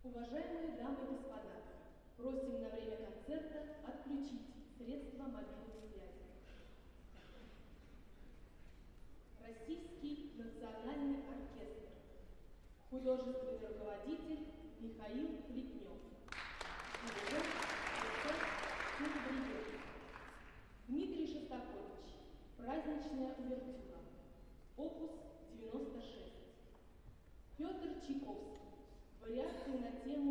Уважаемые дамы и господа, просим на время концерта отключить средства мобильной связи. Российский национальный оркестр. Художественный руководитель Михаил Плетнев. Дмитрий Шостакович. Праздничная увертюра. Опус 96. Петр Чайковский. Вариации на тему